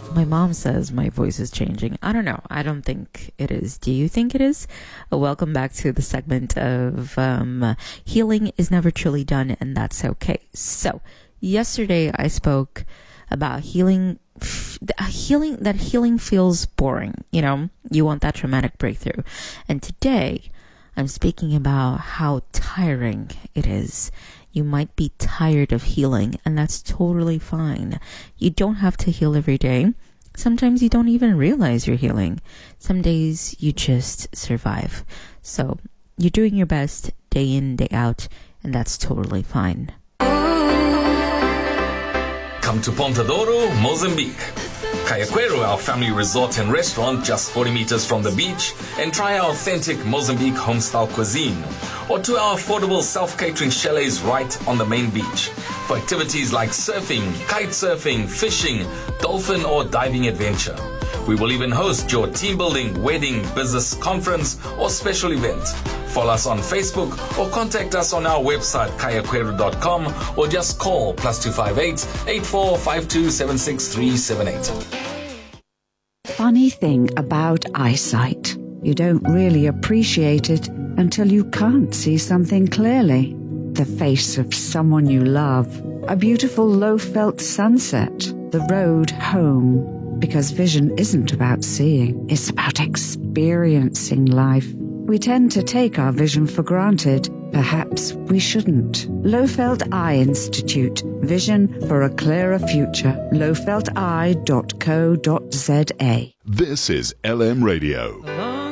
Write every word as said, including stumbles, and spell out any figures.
My mom says my voice is changing. I don't know. I don't think it is. Do you think it is? Uh, welcome back to the segment of um, healing is never truly done, and that's okay. So, yesterday I spoke about healing, f- healing that healing feels boring. You know, you want that traumatic breakthrough. And today I'm speaking about how tiring it is. You might be tired of healing, and that's totally fine. You don't have to heal every day. Sometimes you don't even realize you're healing. Some days you just survive. So you're doing your best day in, day out, and that's totally fine. Come to Ponta Douro, Mozambique. Cayaquero, our family resort and restaurant just forty meters from the beach, and try our authentic Mozambique home-style cuisine. Or to our affordable self-catering chalets right on the main beach. For activities like surfing, kite surfing, fishing, dolphin or diving adventure. We will even host your team building, wedding, business conference or special event. Follow us on Facebook or contact us on our website cayaquero dot com or just call plus two five eight, eight four five two, seven six three seven eight. Funny thing about eyesight. You don't really appreciate it until you can't see something clearly. The face of someone you love. A beautiful low-felt sunset. The road home. Because vision isn't about seeing, it's about experiencing life. We tend to take our vision for granted. Perhaps we shouldn't. Lowfelt Eye Institute. Vision for a clearer future. low felt eye dot co dot z a. This is L M Radio.